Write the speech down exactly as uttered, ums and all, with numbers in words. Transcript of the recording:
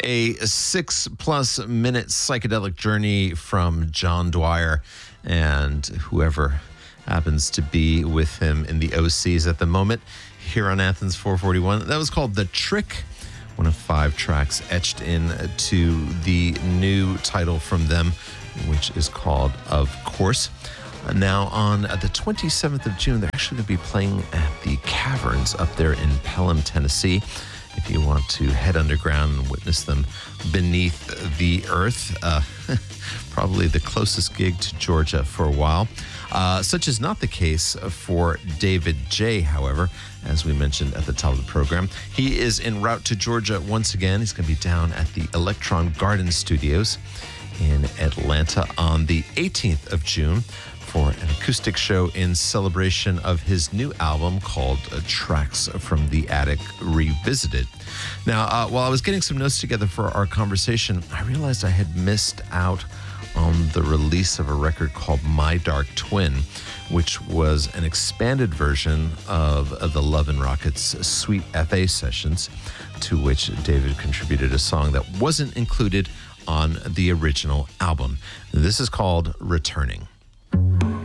A six-plus minute psychedelic journey from John Dwyer and whoever happens to be with him in the O Cs at the moment here on Athens four forty-one. That was called The Trick, one of five tracks etched in to the new title from them, which is called Of Course. Now, on the twenty-seventh of June, they're actually going to be playing at the Caverns up there in Pelham, Tennessee. If you want to head underground and witness them beneath the earth, uh, probably the closest gig to Georgia for a while. Uh, such is not the case for David J., however, as we mentioned at the top of the program. He is en route to Georgia once again. He's going to be down at the Electron Garden Studios in Atlanta on the eighteenth of June for an acoustic show in celebration of his new album called uh, Tracks from the Attic Revisited. Now, uh, while I was getting some notes together for our conversation, I realized I had missed out on the release of a record called My Dark Twin, which was an expanded version of, of the Love and Rockets Sweet F A sessions, to which David contributed a song that wasn't included on the original album. This is called Returning.